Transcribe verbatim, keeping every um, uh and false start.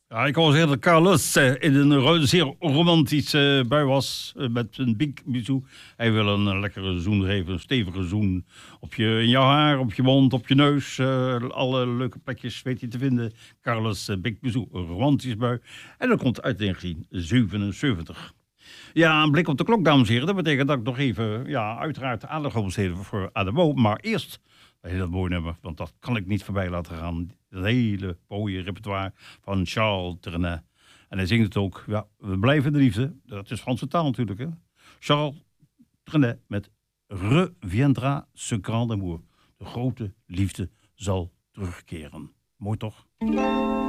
Ja, ik hoor zeggen dat Carlos eh, in een ro- zeer romantische eh, bui was eh, met een big bisou. Hij wil een eh, lekkere zoen geven, een stevige zoen op je, in jouw haar, op je mond, op je neus. eh, alle leuke plekjes weet je te vinden. Carlos eh, Big Bisou, een romantische bui. En dat komt uit negentien zevenenzeventig. Ja, een blik op de klok, dames en heren. Dat betekent dat ik nog even, ja, uiteraard aandacht ga besteden voor Ademo. Maar eerst een heel mooi nummer, want dat kan ik niet voorbij laten gaan. Het hele mooie repertoire van Charles Trenet. En hij zingt het ook, ja, we blijven de liefde. Dat is Franse taal natuurlijk, hè. Charles Trenet met Reviendra ce grand amour. De grote liefde zal terugkeren. Mooi toch?